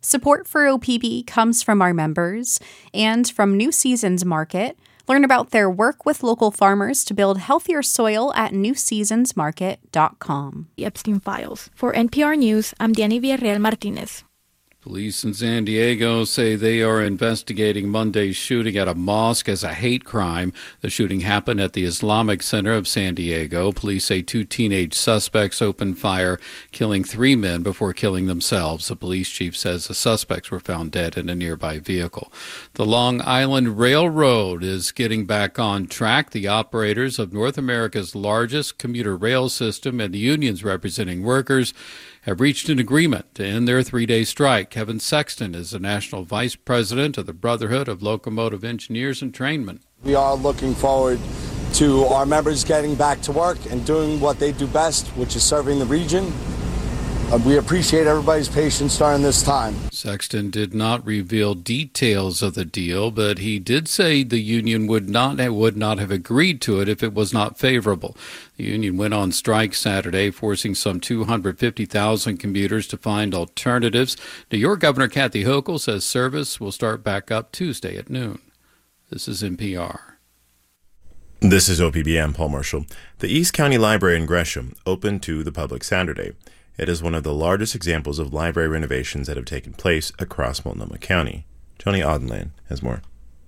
Support for OPB comes from our members and from New Seasons Market. Learn about their work with local farmers to build healthier soil at newseasonsmarket.com. The Epstein Files. For NPR News, I'm Danny Villarreal Martinez. Police in San Diego say they are investigating Monday's shooting at a mosque as a hate crime. The shooting happened at the Islamic Center of San Diego. Police say 2 teenage suspects opened fire, killing 3 men before killing themselves. The police chief says the suspects were found dead in a nearby vehicle. The Long Island Railroad is getting back on track. The operators of North America's largest commuter rail system and the unions representing workers have reached an agreement to end their 3-day strike. Kevin Sexton is the national vice president of the Brotherhood of Locomotive Engineers and Trainmen. We are looking forward to our members getting back to work and doing what they do best, which is serving the region. We appreciate everybody's patience during this time. Sexton did not reveal details of the deal, but he did say the union would not have agreed to it if it was not favorable. The union went on strike Saturday, forcing some 250,000 commuters to find alternatives. New York Governor Kathy Hochul says service will start back up Tuesday at noon. This is NPR. This is OPB. I'm Paul Marshall. The East County Library in Gresham opened to the public Saturday. It is one of the largest examples of library renovations that have taken place across Multnomah County. Tony Audenland has more.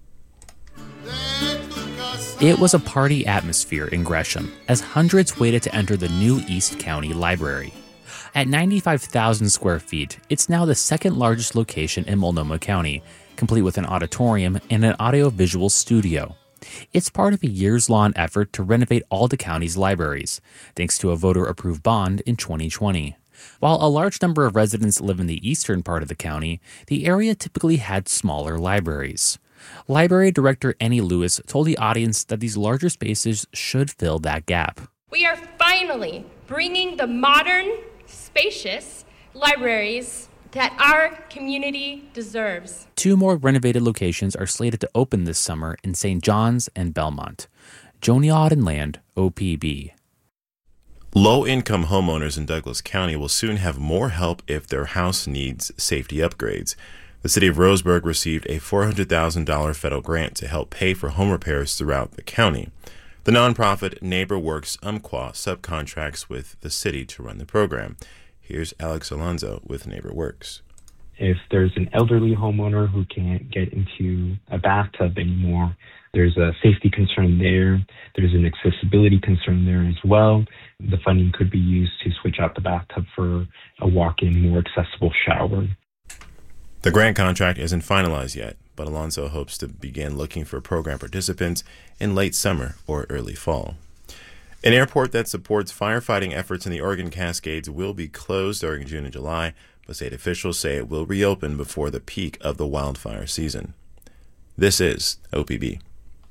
It was a party atmosphere in Gresham as hundreds waited to enter the new East County Library. At 95,000 square feet, it's now the second largest location in Multnomah County, complete with an auditorium and an audiovisual studio. It's part of a years-long effort to renovate all the county's libraries, thanks to a voter-approved bond in 2020. While a large number of residents live in the eastern part of the county, the area typically had smaller libraries. Library Director Annie Lewis told the audience that these larger spaces should fill that gap. We are finally bringing the modern, spacious libraries that our community deserves. 2 more renovated locations are slated to open this summer in St. John's and Belmont. Joni Audenland, OPB. Low-income homeowners in Douglas County will soon have more help if their house needs safety upgrades. The city of Roseburg received a $400,000 federal grant to help pay for home repairs throughout the county. The nonprofit NeighborWorks Umpqua subcontracts with the city to run the program. Here's Alex Alonzo with NeighborWorks. If there's an elderly homeowner who can't get into a bathtub anymore, there's a safety concern there. There's an accessibility concern there as well. The funding could be used to switch out the bathtub for a walk-in, more accessible shower. The grant contract isn't finalized yet, but Alonzo hopes to begin looking for program participants in late summer or early fall. An airport that supports firefighting efforts in the Oregon Cascades will be closed during June and July, but state officials say it will reopen before the peak of the wildfire season. This is OPB.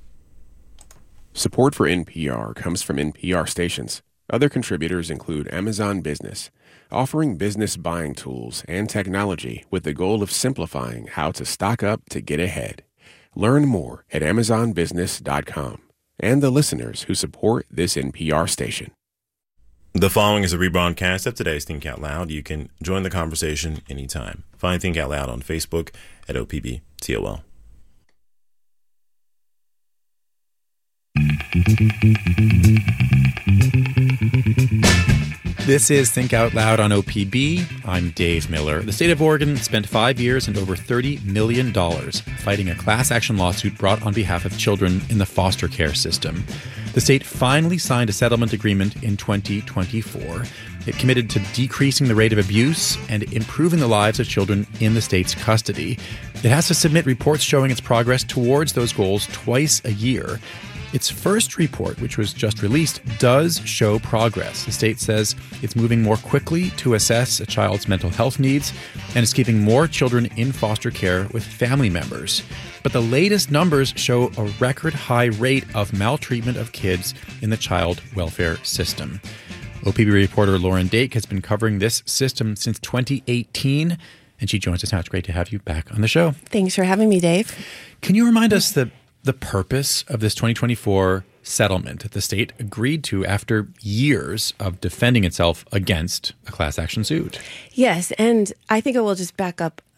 Support for NPR comes from NPR stations. Other contributors include Amazon Business, offering business buying tools and technology with the goal of simplifying how to stock up to get ahead. Learn more at amazonbusiness.com. And the listeners who support this NPR station. The following is a rebroadcast of today's Think Out Loud. You can join the conversation anytime. Find Think Out Loud on Facebook at OPBTOL. This is Think Out Loud on OPB. I'm Dave Miller. The state of Oregon spent 5 years and over $30 million fighting a class action lawsuit brought on behalf of children in the foster care system. The state finally signed a settlement agreement in 2024. It committed to decreasing the rate of abuse and improving the lives of children in the state's custody. It has to submit reports showing its progress towards those goals twice a year. Its first report, which was just released, does show progress. The state says it's moving more quickly to assess a child's mental health needs and is keeping more children in foster care with family members. But the latest numbers show a record high rate of maltreatment of kids in the child welfare system. OPB reporter Lauren Dake has been covering this system since 2018, and she joins us now. It's great to have you back on the show. Thanks for having me, Dave. Can you remind us the purpose of this 2024 settlement that the state agreed to after years of defending itself against a class action suit? Yes, and I think I will just back up